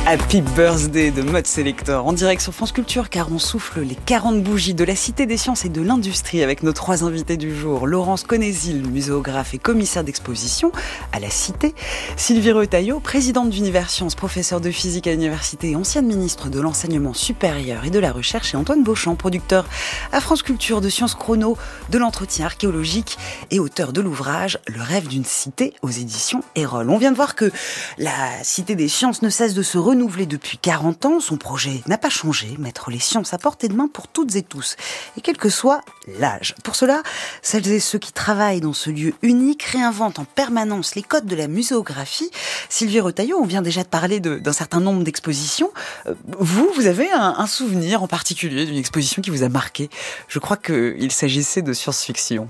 Happy Birthday de Mode Selector en direct sur France Culture, car on souffle les 40 bougies de la Cité des Sciences et de l'Industrie avec nos 3 invités du jour. Laurence Conézil, muséographe et commissaire d'exposition à la Cité. Sylvie Retailleau, présidente d'Univers Sciences, professeure de physique à l'université et ancienne ministre de l'enseignement supérieur et de la recherche. Et Antoine Beauchamp, producteur à France Culture de sciences chrono, de l'entretien archéologique et auteur de l'ouvrage Le rêve d'une cité aux éditions Erol. On vient de voir que la Cité des Sciences ne cesse de se renouveler depuis 40 ans. Son projet n'a pas changé, mettre les sciences à portée de main pour toutes et tous, et quel que soit l'âge. Pour cela, celles et ceux qui travaillent dans ce lieu unique réinventent en permanence les codes de la muséographie. Sylvie Retailleau, on vient déjà de parler d'un certain nombre d'expositions. Vous avez un souvenir en particulier d'une exposition qui vous a marqué? Je crois qu'il s'agissait de science-fiction.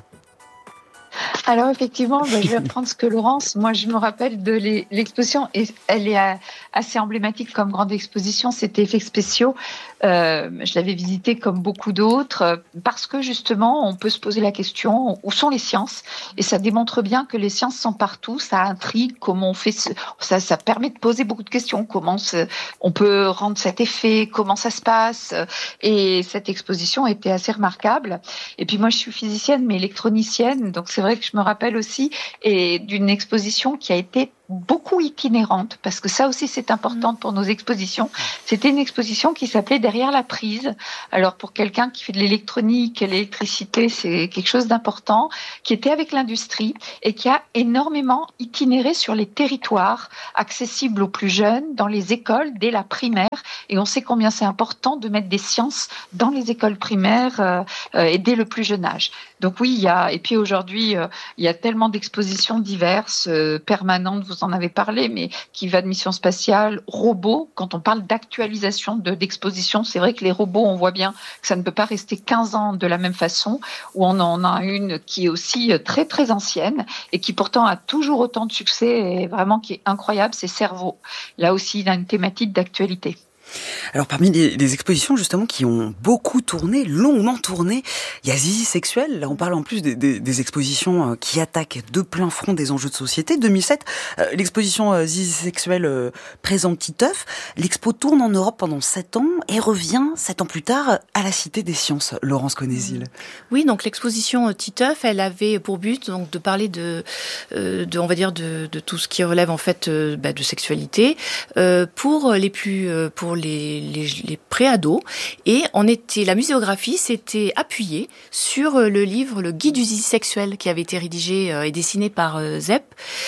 Alors effectivement, je vais reprendre ce que Laurence, moi je me rappelle de l'exposition, et elle est assez emblématique comme grande exposition, c'était Effets spéciaux. Je l'avais visitée comme beaucoup d'autres, parce que justement on peut se poser la question, où sont les sciences? Et ça démontre bien que les sciences sont partout, ça intrigue, comment on fait, ça permet de poser beaucoup de questions, on peut rendre cet effet, comment ça se passe, et cette exposition était assez remarquable. Et puis moi je suis physicienne mais électronicienne, donc c'est vrai que je me rappelle aussi d'une exposition qui a été beaucoup itinérante, parce que ça aussi c'est important pour nos expositions. C'était une exposition qui s'appelait Derrière la prise. Alors pour quelqu'un qui fait de l'électronique, l'électricité, c'est quelque chose d'important, qui était avec l'industrie et qui a énormément itinéré sur les territoires, accessibles aux plus jeunes, dans les écoles dès la primaire. Et on sait combien c'est important de mettre des sciences dans les écoles primaires et dès le plus jeune âge. Donc oui, et puis aujourd'hui, il y a tellement d'expositions diverses, permanentes, vous en avez parlé, mais qui va de mission spatiale, robots. Quand on parle d'actualisation d'exposition, c'est vrai que les robots, on voit bien que ça ne peut pas rester 15 ans de la même façon, où on en a une qui est aussi très très ancienne et qui pourtant a toujours autant de succès et vraiment qui est incroyable, c'est Cerveau. Là aussi, il a une thématique d'actualité. Alors parmi les expositions justement qui ont beaucoup tourné, longuement tourné, il y a Zizi Sexuel. Là on parle en plus des expositions qui attaquent de plein front des enjeux de société. 2007, l'exposition Zizi Sexuel présente Titeuf. L'expo tourne en Europe pendant 7 ans et revient 7 ans plus tard à la Cité des Sciences. Laurence Conézil. Oui, donc l'exposition Titeuf, elle avait pour but donc de parler de on va dire de tout ce qui relève en fait de sexualité pour les préados, et la muséographie s'était appuyée sur le livre Le Guide du zizi sexuel qui avait été rédigé et dessiné par Zepp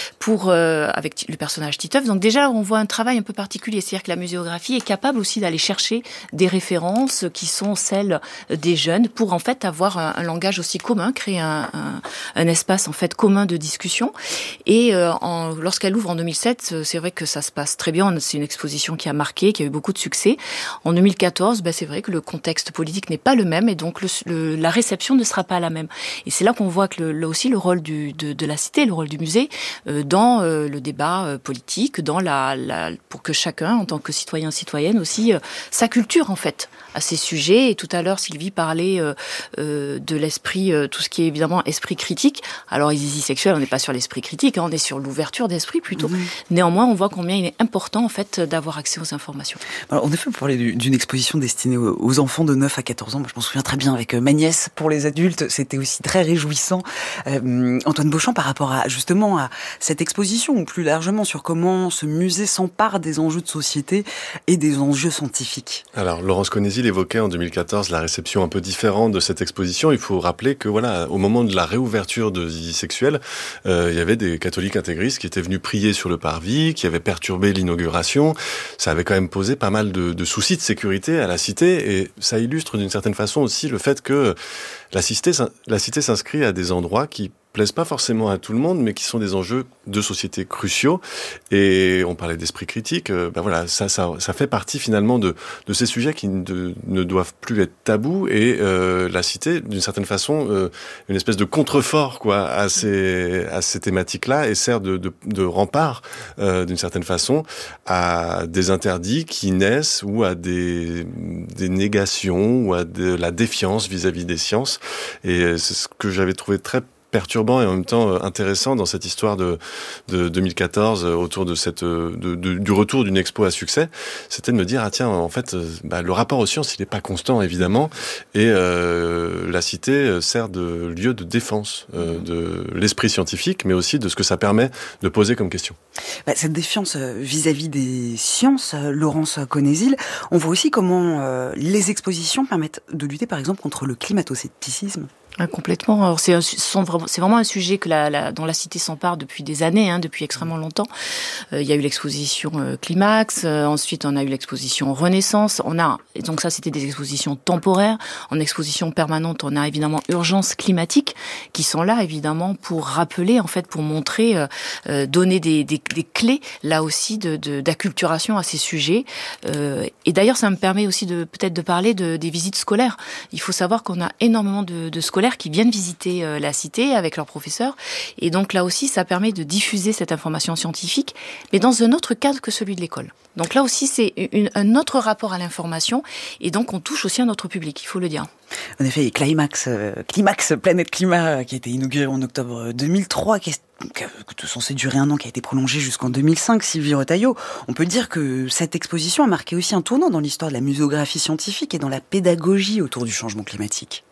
avec le personnage Titeuf. Donc déjà on voit un travail un peu particulier, c'est-à-dire que la muséographie est capable aussi d'aller chercher des références qui sont celles des jeunes pour en fait avoir un langage aussi commun, créer un espace en fait commun de discussion. Et lorsqu'elle ouvre en 2007, c'est vrai que ça se passe très bien. C'est une exposition qui a marqué, qui a eu beaucoup de succès. En 2014, c'est vrai que le contexte politique n'est pas le même et donc la réception ne sera pas la même. Et c'est là qu'on voit que là aussi le rôle de la cité, le rôle du musée dans le débat politique, pour que chacun, en tant que citoyen, citoyenne aussi, sa culture en fait à ces sujets. Et tout à l'heure, Sylvie parlait de l'esprit, tout ce qui est évidemment esprit critique. Alors, Zizi Sexuel, on n'est pas sur l'esprit critique, on est sur l'ouverture d'esprit plutôt. Mmh. Néanmoins, on voit combien il est important en fait d'avoir accès aux informations. Alors, en effet, vous parlez d'une exposition destinée aux enfants de 9 à 14 ans. Moi, je m'en souviens très bien avec ma nièce. Pour les adultes, c'était aussi très réjouissant. Antoine Beauchamp, par rapport à cette exposition, ou plus largement sur comment ce musée s'empare des enjeux de société et des enjeux scientifiques. Alors, Laurence Conézil évoquait en 2014 la réception un peu différente de cette exposition. Il faut rappeler que au moment de la réouverture de Zizi Sexuel, il y avait des catholiques intégristes qui étaient venus prier sur le parvis, qui avaient perturbé l'inauguration. Ça avait quand même posé pas mal de soucis de sécurité à la cité, et ça illustre d'une certaine façon aussi le fait que la cité s'inscrit à des endroits qui plaisent pas forcément à tout le monde, mais qui sont des enjeux de société cruciaux. Et on parlait d'esprit critique. Ça fait partie finalement de ces sujets qui ne doivent plus être tabous. Et la cité, d'une certaine façon, une espèce de contrefort à ces thématiques-là, et sert de rempart d'une certaine façon à des interdits qui naissent, ou à des négations, ou à de la défiance vis-à-vis des sciences. Et c'est ce que j'avais trouvé très perturbant et en même temps intéressant dans cette histoire de 2014 autour de du retour d'une expo à succès, c'était de me dire en fait le rapport aux sciences il n'est pas constant évidemment et la cité sert de lieu de défense de l'esprit scientifique mais aussi de ce que ça permet de poser comme question. Cette défiance vis-à-vis des sciences, Laurence Conézil, on voit aussi comment les expositions permettent de lutter par exemple contre le climato-scepticisme. Complètement. Alors c'est vraiment un sujet dont la cité s'empare depuis des années, depuis extrêmement longtemps. Il y a eu l'exposition Climax, ensuite on a eu l'exposition Renaissance. Donc ça c'était des expositions temporaires. En exposition permanente, on a évidemment Urgence climatique qui sont là évidemment pour rappeler en fait, pour montrer, donner des clés là aussi d'acculturation à ces sujets. Et d'ailleurs ça me permet aussi peut-être de parler des visites scolaires. Il faut savoir qu'on a énormément de scolaires qui viennent visiter la cité avec leurs professeurs. Et donc là aussi, ça permet de diffuser cette information scientifique, mais dans un autre cadre que celui de l'école. Donc là aussi, c'est un autre rapport à l'information. Et donc, on touche aussi un autre public, il faut le dire. En effet, Climax, Planète Climat, qui a été inauguré en octobre 2003, qui est censé durer 1 an, qui a été prolongé jusqu'en 2005, Sylvie Retailleau. On peut dire que cette exposition a marqué aussi un tournant dans l'histoire de la muséographie scientifique et dans la pédagogie autour du changement climatique.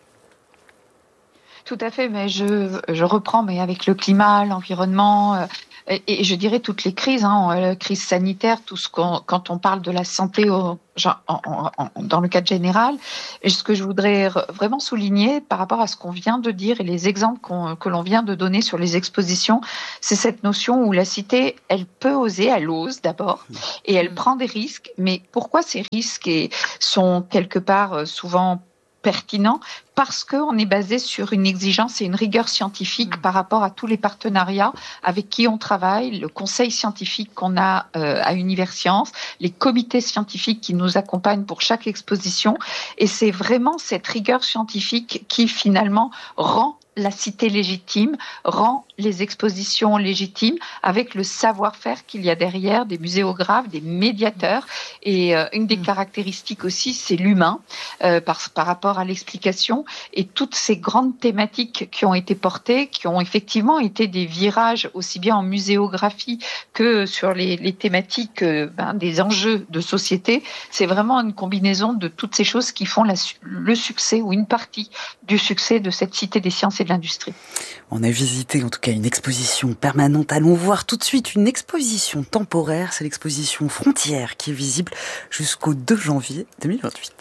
Tout à fait, mais je reprends, mais avec le climat, l'environnement, et je dirais toutes les crises, la crise sanitaire, quand on parle de la santé dans le cadre général. Et ce que je voudrais vraiment souligner par rapport à ce qu'on vient de dire et les exemples que l'on vient de donner sur les expositions, c'est cette notion où la cité, elle peut oser, elle ose d'abord, et elle prend des risques. Mais pourquoi ces risques sont quelque part souvent pertinents? Parce qu'on est basé sur une exigence et une rigueur scientifique par rapport à tous les partenariats avec qui on travaille, le conseil scientifique qu'on a à Universcience, les comités scientifiques qui nous accompagnent pour chaque exposition. Et c'est vraiment cette rigueur scientifique qui finalement rend la cité légitime, rend les expositions légitimes avec le savoir-faire qu'il y a derrière, des muséographes, des médiateurs. Et une des caractéristiques aussi, c'est l'humain par rapport à l'explication. Et toutes ces grandes thématiques qui ont été portées, qui ont effectivement été des virages aussi bien en muséographie que sur les thématiques des enjeux de société, c'est vraiment une combinaison de toutes ces choses qui font le succès ou une partie du succès de cette cité des sciences et de l'industrie. On a visité en tout cas une exposition permanente. Allons voir tout de suite une exposition temporaire. C'est l'exposition Frontières qui est visible jusqu'au 2 janvier 2028.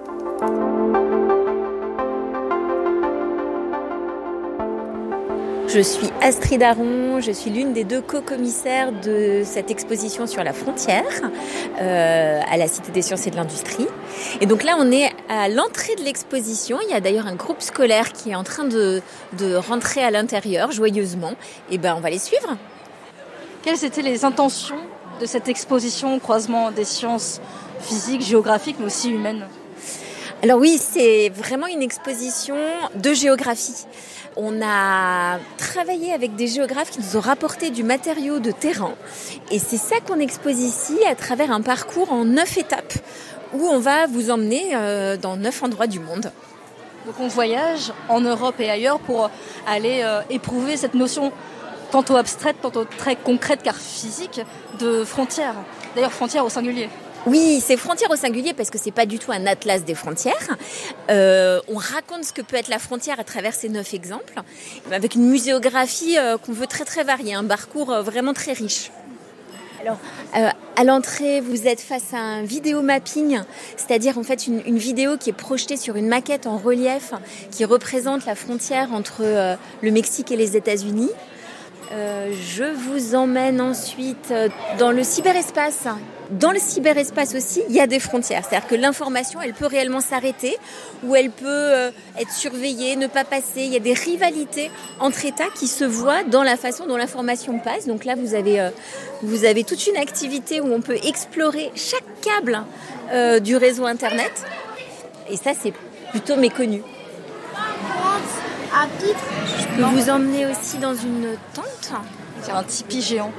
Je suis Astrid Aron, je suis l'une des 2 co-commissaires de cette exposition sur la frontière à la Cité des Sciences et de l'Industrie. Et donc là, on est à l'entrée de l'exposition. Il y a d'ailleurs un groupe scolaire qui est en train de rentrer à l'intérieur joyeusement. Et on va les suivre. Quelles étaient les intentions de cette exposition au croisement des sciences physiques, géographiques, mais aussi humaines ? Alors oui, c'est vraiment une exposition de géographie. On a travaillé avec des géographes qui nous ont rapporté du matériau de terrain. Et c'est ça qu'on expose ici à travers un parcours en 9 étapes où on va vous emmener dans 9 endroits du monde. Donc on voyage en Europe et ailleurs pour aller éprouver cette notion tantôt abstraite, tantôt très concrète car physique de frontières. D'ailleurs, frontières au singulier. Oui, c'est frontières au singulier parce que c'est pas du tout un atlas des frontières. On raconte ce que peut être la frontière à travers ces 9 exemples, avec une muséographie qu'on veut très très variée, un parcours vraiment très riche. Alors, à l'entrée, vous êtes face à un vidéo mapping, c'est-à-dire en fait une vidéo qui est projetée sur une maquette en relief qui représente la frontière entre le Mexique et les États-Unis. Je vous emmène ensuite dans le cyberespace. Dans le cyberespace aussi, il y a des frontières. C'est-à-dire que l'information, elle peut réellement s'arrêter ou elle peut être surveillée, ne pas passer. Il y a des rivalités entre États qui se voient dans la façon dont l'information passe. Donc là, vous avez toute une activité où on peut explorer chaque câble du réseau Internet. Et ça, c'est plutôt méconnu. Je peux vous emmener aussi dans une tente C'est un tipi géant.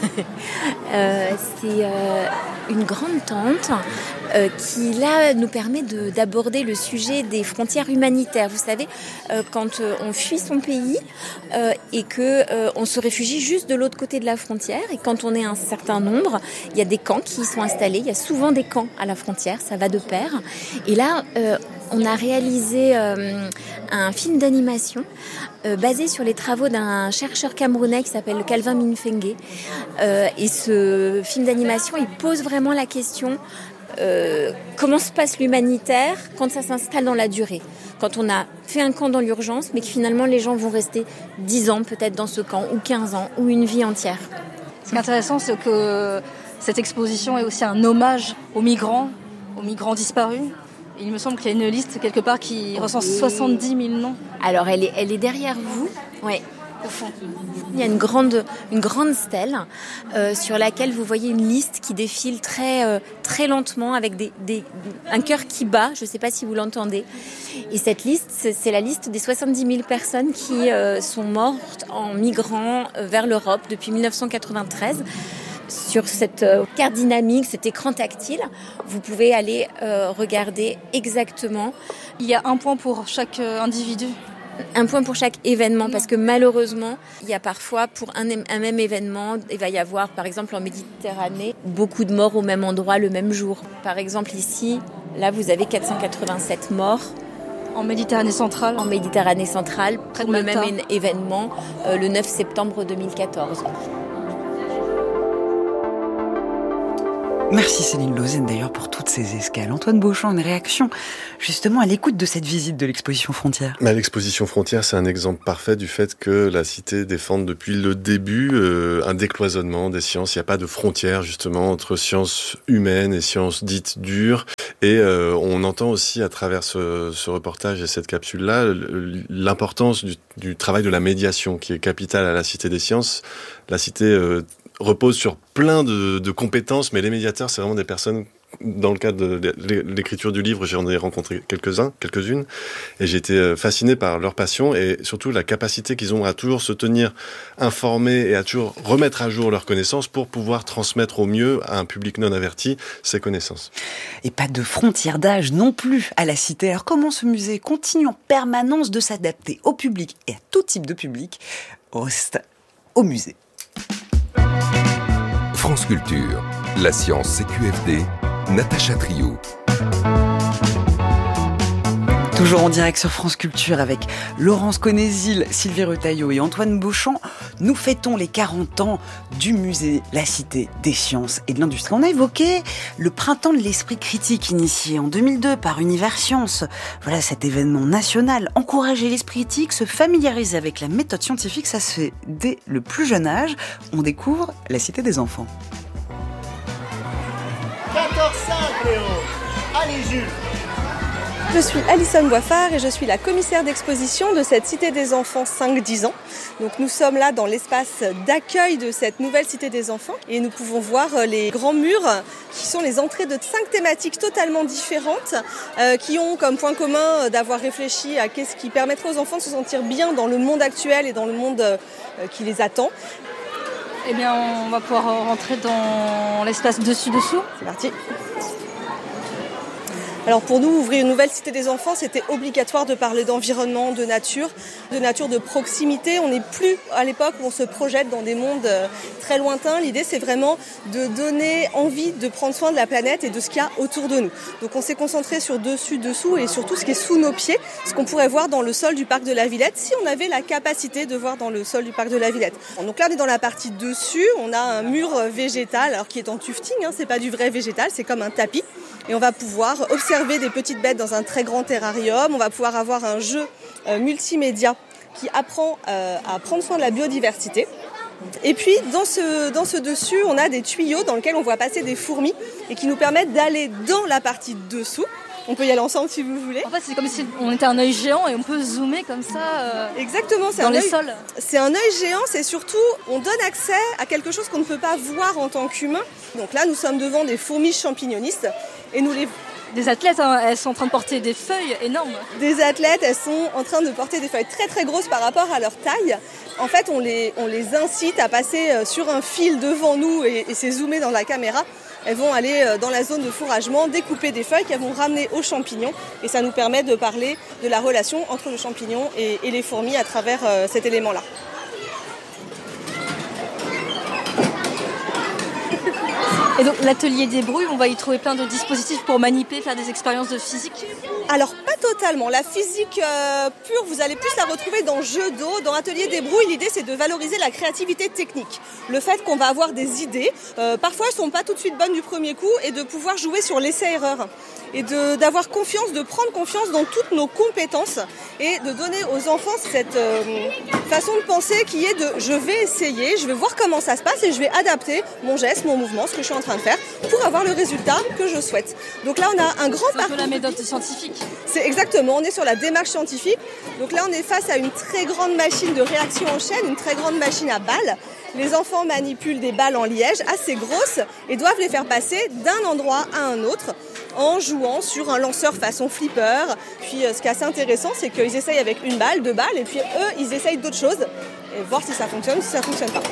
C'est une grande tente qui, là, nous permet d'aborder le sujet des frontières humanitaires. Vous savez, quand on fuit son pays et qu'on se réfugie juste de l'autre côté de la frontière, et quand on est un certain nombre, il y a des camps qui y sont installés. Il y a souvent des camps à la frontière, ça va de pair. Et là, on a réalisé un film d'animation basé sur les travaux d'un chercheur camerounais qui s'appelle Calvin Minfengue. Et ce film d'animation, il pose vraiment la question comment se passe l'humanitaire quand ça s'installe dans la durée. Quand on a fait un camp dans l'urgence, mais que finalement les gens vont rester 10 ans peut-être dans ce camp, ou 15 ans, ou une vie entière. Ce qui est intéressant, c'est que cette exposition est aussi un hommage aux migrants disparus. Il me semble qu'il y a une liste quelque part qui recense 70 000 noms. Alors elle est derrière vous, ouais, au fond. Il y a une grande stèle sur laquelle vous voyez une liste qui défile très lentement avec un cœur qui bat, je ne sais pas si vous l'entendez. Et cette liste, c'est la liste des 70 000 personnes qui sont mortes en migrant vers l'Europe depuis 1993. Sur cette carte dynamique, cet écran tactile, vous pouvez aller regarder exactement. Il y a un point pour chaque individu. Un point pour chaque événement, parce que malheureusement, il y a parfois pour un même événement, il va y avoir par exemple en Méditerranée, beaucoup de morts au même endroit le même jour. Par exemple ici, là vous avez 487 morts. En Méditerranée centrale. En Méditerranée centrale, près pour de le Malta. même événement, le 9 septembre 2014. Merci Céline Lausanne d'ailleurs pour toutes ces escales. Antoine Beauchamp, une réaction justement à l'écoute de cette visite de l'exposition Frontières. L'exposition Frontières, c'est un exemple parfait du fait que la Cité défend depuis le début un décloisonnement des sciences. Il n'y a pas de frontières justement entre sciences humaines et sciences dites dures. Et on entend aussi à travers ce reportage et cette capsule-là l'importance du travail de la médiation qui est capitale à la Cité des sciences. La Cité repose sur plein de compétences, mais les médiateurs, c'est vraiment des personnes, dans le cadre de l'écriture du livre, j'en ai rencontré quelques-unes, et j'ai été fasciné par leur passion et surtout la capacité qu'ils ont à toujours se tenir informés et à toujours remettre à jour leurs connaissances pour pouvoir transmettre au mieux à un public non averti ces connaissances. Et pas de frontières d'âge non plus à la Cité. Alors comment ce musée continue en permanence de s'adapter au public et à tout type de public, au musée. France Culture, la science CQFD, Natacha Trio. Toujours en direct sur France Culture avec Laurence Conézil, Sylvie Retailleau et Antoine Beauchamp, nous fêtons les 40 ans du musée La Cité des Sciences et de l'Industrie. On a évoqué le printemps de l'esprit critique initié en 2002 par Univers Science. Voilà cet événement national. Encourager l'esprit critique, se familiariser avec la méthode scientifique, ça se fait dès le plus jeune âge. On découvre la Cité des enfants. 14-5 Léo. Allez Jules. Je suis Alison Boiffard et je suis la commissaire d'exposition de cette Cité des Enfants 5-10 ans. Donc nous sommes là dans l'espace d'accueil de cette nouvelle Cité des Enfants et nous pouvons voir les grands murs qui sont les entrées de 5 thématiques totalement différentes qui ont comme point commun d'avoir réfléchi à qu'est-ce qui permettrait aux enfants de se sentir bien dans le monde actuel et dans le monde qui les attend. Eh bien, on va pouvoir rentrer dans l'espace dessus-dessous. C'est parti. Alors pour nous, ouvrir une nouvelle Cité des Enfants, c'était obligatoire de parler d'environnement, de nature de proximité. On n'est plus à l'époque où on se projette dans des mondes très lointains. L'idée, c'est vraiment de donner envie de prendre soin de la planète et de ce qu'il y a autour de nous. Donc on s'est concentré sur dessus-dessous et surtout ce qui est sous nos pieds, ce qu'on pourrait voir dans le sol du parc de la Villette, si on avait la capacité de voir dans le sol du parc de la Villette. Donc là, on est dans la partie dessus, on a un mur végétal, alors qui est en tufting, c'est pas du vrai végétal, c'est comme un tapis. Et on va pouvoir observer des petites bêtes dans un très grand terrarium. On va pouvoir avoir un jeu multimédia qui apprend à prendre soin de la biodiversité. Et puis, dans ce dessus, on a des tuyaux dans lesquels on voit passer des fourmis et qui nous permettent d'aller dans la partie dessous. On peut y aller ensemble si vous voulez. En fait, c'est comme si on était un œil géant et on peut zoomer comme ça Exactement, c'est dans les sols. C'est un œil géant, c'est surtout, on donne accès à quelque chose qu'on ne peut pas voir en tant qu'humain. Donc là, nous sommes devant des fourmis champignonistes et nous les des athlètes, hein, elles sont en train de porter des feuilles énormes. Des athlètes, elles sont en train de porter des feuilles très très grosses par rapport à leur taille. En fait, on les incite à passer sur un fil devant nous et c'est zoomé dans la caméra. Elles vont aller dans la zone de fourragement, découper des feuilles qu'elles vont ramener aux champignons. Et ça nous permet de parler de la relation entre le champignon et les fourmis à travers cet élément-là. Et donc l'atelier des brouilles, on va y trouver plein de dispositifs pour manipuler, faire des expériences de physique. Alors pas totalement, la physique pure, vous allez plus la retrouver dans jeu d'eau. Dans Atelier des brouilles, l'idée c'est de valoriser la créativité technique. Le fait qu'on va avoir des idées, parfois elles sont pas tout de suite bonnes du premier coup, et de pouvoir jouer sur l'essai-erreur. Et d'avoir confiance, de prendre confiance dans toutes nos compétences et de donner aux enfants cette façon de penser qui est de je vais essayer, je vais voir comment ça se passe et je vais adapter mon geste, mon mouvement, ce que je suis en train de faire pour avoir le résultat que je souhaite. Donc là on a un grand parcours. C'est un peu la méthode scientifique. C'est exactement, on est sur la démarche scientifique. Donc là on est face à une très grande machine de réaction en chaîne, une très grande machine à balles. Les enfants manipulent des balles en liège assez grosses et doivent les faire passer d'un endroit à un autre en jouant sur un lanceur façon flipper. Puis ce qui est assez intéressant, c'est qu'ils essayent avec une balle, 2 balles, et puis eux, ils essayent d'autres choses et voir si ça fonctionne ou si ça fonctionne pas.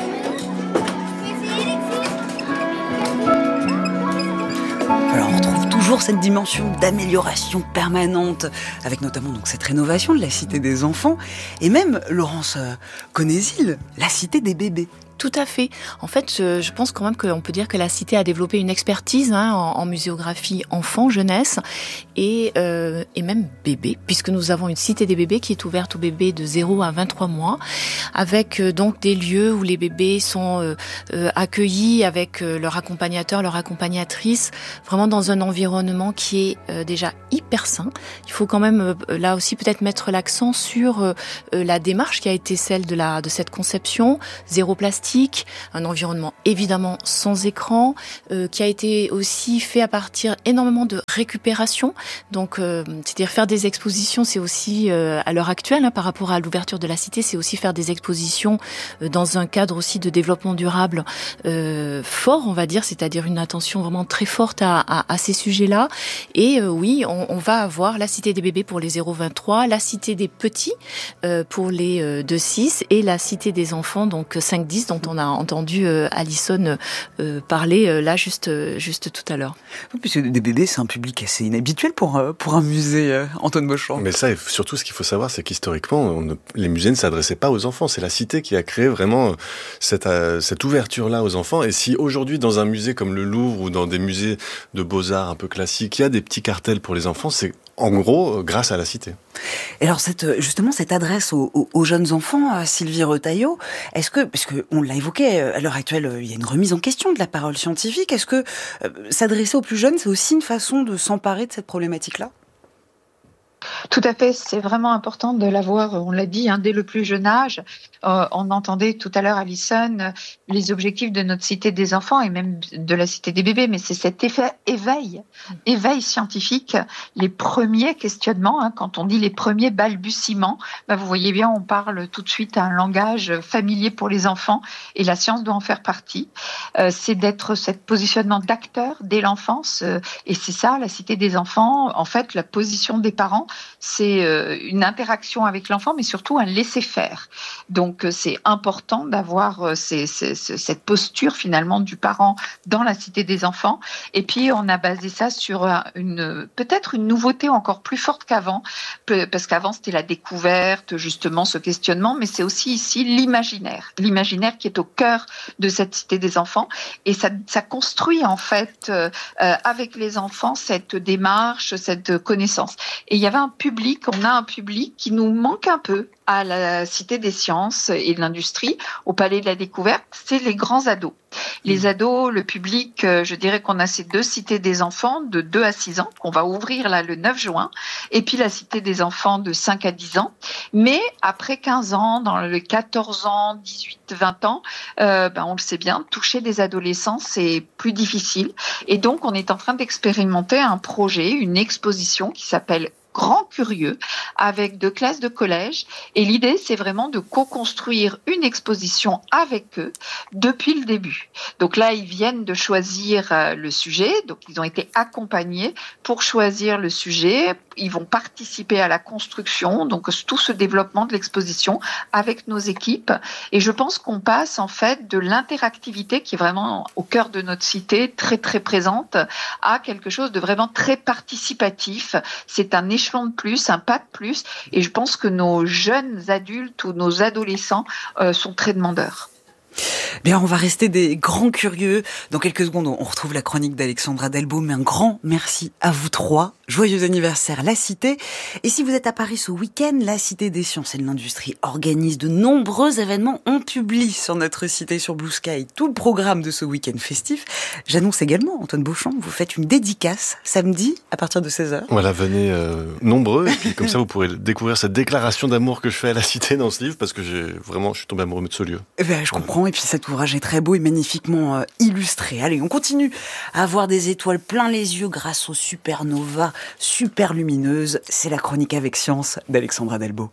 Alors on retrouve toujours cette dimension d'amélioration permanente, avec notamment donc cette rénovation de la Cité des Enfants, et même, Laurence Conézil, la Cité des bébés. Tout à fait. En fait, je pense quand même qu'on peut dire que la Cité a développé une expertise en muséographie enfant, jeunesse et même bébé, puisque nous avons une Cité des bébés qui est ouverte aux bébés de 0 à 23 mois, avec donc des lieux où les bébés sont accueillis avec leur accompagnateur, leur accompagnatrice, vraiment dans un environnement qui est déjà hyper sain. Il faut quand même là aussi peut-être mettre l'accent sur la démarche qui a été celle de cette conception, zéro plastique, un environnement évidemment sans écran, qui a été aussi fait à partir énormément de récupération. Donc, c'est-à-dire faire des expositions, c'est aussi à l'heure actuelle, par rapport à l'ouverture de la Cité, c'est aussi faire des expositions dans un cadre aussi de développement durable fort, on va dire, c'est-à-dire une attention vraiment très forte à ces sujets-là. Et oui, on va avoir la Cité des bébés pour les 0-23, la Cité des petits pour les 2-6 et la Cité des enfants, donc 5-10, dont on a entendu Alison parler là juste tout à l'heure. Oui, puisque des bébés, c'est un public assez inhabituel pour un musée, Antoine Beauchamp. Mais ça, et surtout, ce qu'il faut savoir, c'est qu'historiquement, les musées ne s'adressaient pas aux enfants. C'est la Cité qui a créé vraiment cette ouverture-là aux enfants. Et si aujourd'hui, dans un musée comme le Louvre ou dans des musées de beaux-arts un peu classiques, il y a des petits cartels pour les enfants, c'est en gros grâce à la Cité. Et alors justement cette adresse aux jeunes enfants, Sylvie Retailleau, est-ce que, parce qu'on l'a évoqué, à l'heure actuelle, il y a une remise en question de la parole scientifique, est-ce que s'adresser aux plus jeunes, c'est aussi une façon de s'emparer de cette problématique-là ? Tout à fait, c'est vraiment important de l'avoir, on l'a dit, dès le plus jeune âge. On entendait tout à l'heure, Alison, les objectifs de notre Cité des enfants et même de la Cité des bébés, mais c'est cet éveil scientifique, les premiers questionnements, quand on dit les premiers balbutiements, vous voyez bien, on parle tout de suite à un langage familier pour les enfants et la science doit en faire partie. C'est d'être cet positionnement d'acteur dès l'enfance et c'est ça, la Cité des enfants, en fait, la position des parents, c'est une interaction avec l'enfant, mais surtout un laisser-faire. Donc, c'est important d'avoir cette posture, finalement, du parent dans la Cité des enfants. Et puis, on a basé ça sur peut-être une nouveauté encore plus forte qu'avant, parce qu'avant, c'était la découverte, justement, ce questionnement, mais c'est aussi ici l'imaginaire qui est au cœur de cette Cité des enfants. Et ça construit, en fait, avec les enfants, cette démarche, cette connaissance. Et il y avait on a un public qui nous manque un peu à la Cité des sciences et de l'industrie, au Palais de la Découverte, c'est les grands ados. Les ados, le public, je dirais qu'on a ces 2 cités des enfants de 2 à 6 ans, qu'on va ouvrir là le 9 juin, et puis la Cité des enfants de 5 à 10 ans. Mais après 15 ans, dans les 14 ans, 18, 20 ans, on le sait bien, toucher des adolescents, c'est plus difficile. Et donc, on est en train d'expérimenter un projet, une exposition qui s'appelle grands curieux avec 2 classes de collège. Et l'idée, c'est vraiment de co-construire une exposition avec eux depuis le début. Donc là, ils viennent de choisir le sujet. Donc, ils ont été accompagnés pour choisir le sujet. Ils vont participer à la construction, donc tout ce développement de l'exposition avec nos équipes. Et je pense qu'on passe en fait de l'interactivité qui est vraiment au cœur de notre cité, très très présente, à quelque chose de vraiment très participatif. C'est un échelon de plus, un pas de plus. Et je pense que nos jeunes adultes ou nos adolescents sont très demandeurs. Bien, on va rester des grands curieux. Dans quelques secondes, on retrouve la chronique d'Alexandra Delbo, mais un grand merci à vous 3. Joyeux anniversaire, La Cité. Et si vous êtes à Paris ce week-end, la Cité des Sciences et de l'Industrie organise de nombreux événements. On publie sur notre cité, sur Blue Sky, tout le programme de ce week-end festif. J'annonce également, Antoine Beauchamp, vous faites une dédicace samedi à partir de 16h. Voilà, venez nombreux, et puis comme ça vous pourrez découvrir cette déclaration d'amour que je fais à La Cité dans ce livre, parce que je suis tombé amoureux de ce lieu. Je comprends, et puis cet ouvrage est très beau et magnifiquement illustré. Allez, on continue à avoir des étoiles plein les yeux grâce aux supernovas super lumineuses. C'est la chronique avec science d'Alexandra Delbo.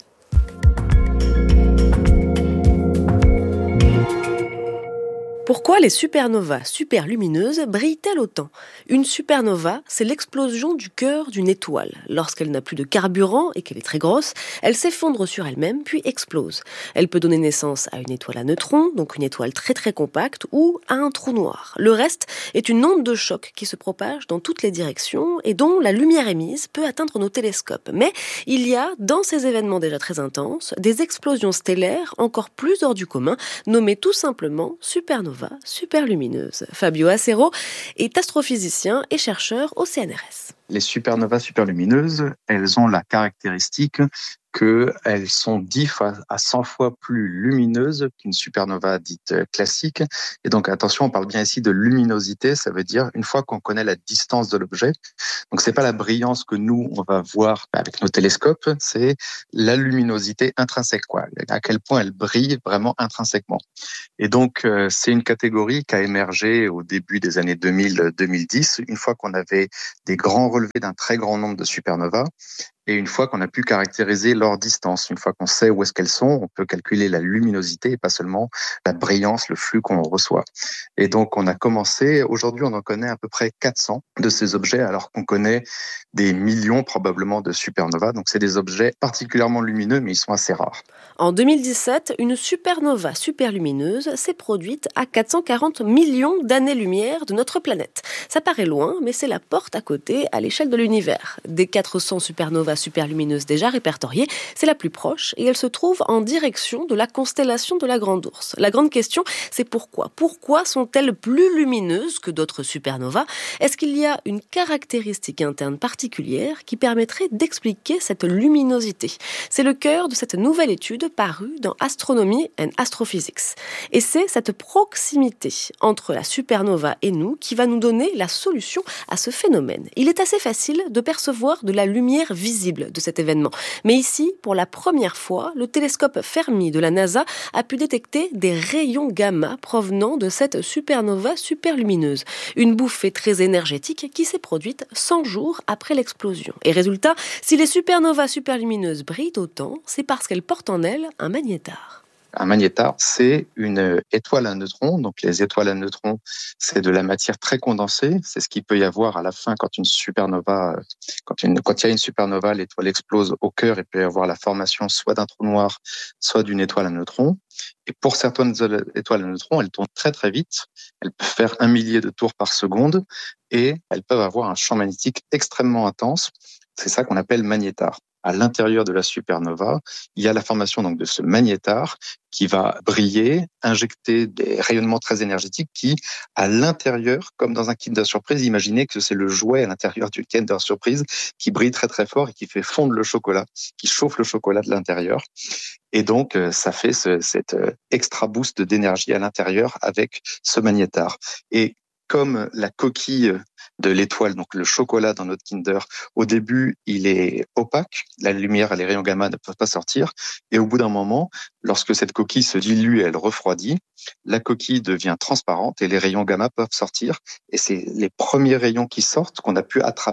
Pourquoi les supernovas super lumineuses brillent-elles autant ? Une supernova, c'est l'explosion du cœur d'une étoile. Lorsqu'elle n'a plus de carburant et qu'elle est très grosse, elle s'effondre sur elle-même puis explose. Elle peut donner naissance à une étoile à neutrons, donc une étoile très très compacte, ou à un trou noir. Le reste est une onde de choc qui se propage dans toutes les directions et dont la lumière émise peut atteindre nos télescopes. Mais il y a, dans ces événements déjà très intenses, des explosions stellaires encore plus hors du commun, nommées tout simplement supernovas super lumineuse. Fabio Acero est astrophysicien et chercheur au CNRS. Les supernovas super lumineuses, elles ont la caractéristique qu'elles sont 10 à 100 fois plus lumineuses qu'une supernova dite classique. Et donc, attention, on parle bien ici de luminosité, ça veut dire une fois qu'on connaît la distance de l'objet. Donc, c'est pas la brillance que nous, on va voir avec nos télescopes, c'est la luminosité intrinsèque, quoi. À quel point elle brille vraiment intrinsèquement. Et donc, c'est une catégorie qui a émergé au début des années 2000-2010, une fois qu'on avait des grands relevés d'un très grand nombre de supernovas. Et une fois qu'on a pu caractériser leur distance, une fois qu'on sait où est-ce qu'elles sont, on peut calculer la luminosité et pas seulement la brillance, le flux qu'on reçoit. Et donc, on a commencé, aujourd'hui, on en connaît à peu près 400 de ces objets, alors qu'on connaît des millions probablement de supernovas. Donc, c'est des objets particulièrement lumineux, mais ils sont assez rares. En 2017, une supernova super lumineuse s'est produite à 440 millions d'années-lumière de notre planète. Ça paraît loin, mais c'est la porte à côté à l'échelle de l'univers. Des 400 supernovas super lumineuse déjà répertoriée, c'est la plus proche et elle se trouve en direction de la constellation de la Grande Ourse. La grande question, c'est pourquoi ? Pourquoi sont-elles plus lumineuses que d'autres supernovas ? Est-ce qu'il y a une caractéristique interne particulière qui permettrait d'expliquer cette luminosité ? C'est le cœur de cette nouvelle étude parue dans Astronomy and Astrophysics. Et c'est cette proximité entre la supernova et nous qui va nous donner la solution à ce phénomène. Il est assez facile de percevoir de la lumière visible de cet événement. Mais ici, pour la première fois, le télescope Fermi de la NASA a pu détecter des rayons gamma provenant de cette supernova super lumineuse. Une bouffée très énergétique qui s'est produite 100 jours après l'explosion. Et résultat, si les supernovas super lumineuses brillent autant, c'est parce qu'elles portent en elles un magnétar. Un magnétar, c'est une étoile à neutrons. Donc, les étoiles à neutrons, c'est de la matière très condensée. C'est ce qu'il peut y avoir à la fin quand une supernova, quand il y a une supernova, l'étoile explose au cœur et peut y avoir la formation soit d'un trou noir, soit d'une étoile à neutrons. Et pour certaines étoiles à neutrons, elles tournent très très vite. Elles peuvent faire 1 millier de tours par seconde et elles peuvent avoir un champ magnétique extrêmement intense. C'est ça qu'on appelle magnétar. À l'intérieur de la supernova, il y a la formation donc de ce magnétar qui va briller, injecter des rayonnements très énergétiques qui, à l'intérieur, comme dans un Kinder Surprise, imaginez que c'est le jouet à l'intérieur du Kinder Surprise qui brille très très fort et qui fait fondre le chocolat, qui chauffe le chocolat de l'intérieur. Et donc, ça fait cet extra boost d'énergie à l'intérieur avec ce magnétar. Et comme la coquille de l'étoile, donc le chocolat dans notre Kinder, au début, il est opaque, la lumière et les rayons gamma ne peuvent pas sortir, et au bout d'un moment, lorsque cette coquille se dilue et elle refroidit, la coquille devient transparente et les rayons gamma peuvent sortir, et c'est les premiers rayons qui sortent qu'on a pu attraper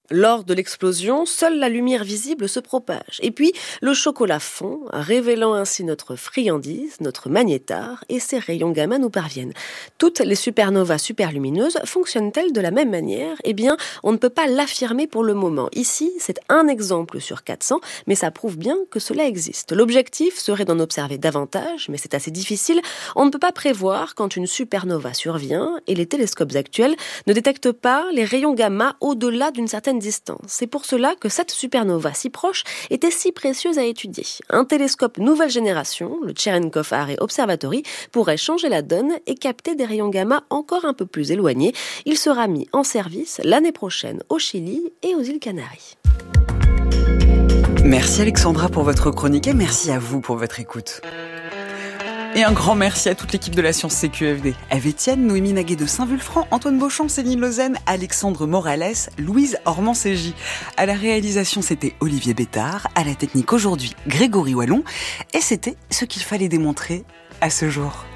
Lors de l'explosion, seule la lumière visible se propage. Et puis, le chocolat fond, révélant ainsi notre friandise, notre magnétar, et ces rayons gamma nous parviennent. Toutes les supernovas superlumineuses fonctionnent-elles de la même manière ? Eh bien, on ne peut pas l'affirmer pour le moment. Ici, c'est un exemple sur 400, mais ça prouve bien que cela existe. L'objectif serait d'en observer davantage, mais c'est assez difficile. On ne peut pas prévoir quand une supernova survient, et les télescopes actuels ne détectent pas les rayons gamma au-delà d'une certaine distance. C'est pour cela que cette supernova si proche était si précieuse à étudier. Un télescope nouvelle génération, le Cherenkov Array Observatory, pourrait changer la donne et capter des rayons gamma encore un peu plus éloignés. Il sera mis en service l'année prochaine au Chili et aux îles Canaries. Merci Alexandra pour votre chronique et merci à vous pour votre écoute. Et un grand merci à toute l'équipe de la Science CQFD. Ève Etienne, Noémie Naguet de Saint-Vulfranc, Antoine Beauchamp, Céline Lausanne, Alexandre Morales, Louise Ormancégy. À la réalisation, c'était Olivier Bétard. À la technique aujourd'hui, Grégory Wallon. Et c'était ce qu'il fallait démontrer à ce jour.